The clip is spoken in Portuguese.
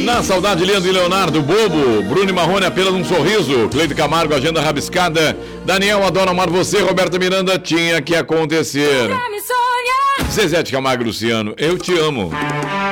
Na saudade, Leandro e Leonardo, Bobo, Bruno e Marrone, apenas um sorriso. Cleide Camargo, agenda rabiscada. Daniel, adoro amar você. Roberta Miranda, tinha que acontecer. Zezé de Camargo, Luciano, eu te amo.